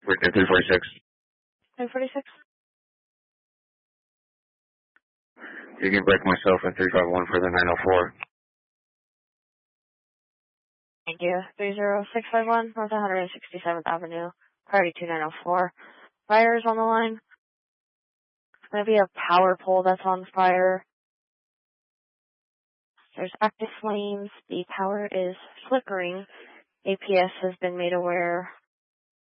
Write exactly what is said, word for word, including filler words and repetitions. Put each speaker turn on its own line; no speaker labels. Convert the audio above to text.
Victor three forty-six.
three forty-six.
You can break myself at three five one for the nine oh four.
Thank you. three zero six five one, North one hundred sixty-seventh Avenue, priority two nine oh four. Fire is on the line. It's going to be a power pole that's on fire. There's active flames. The power is flickering. A P S has been made aware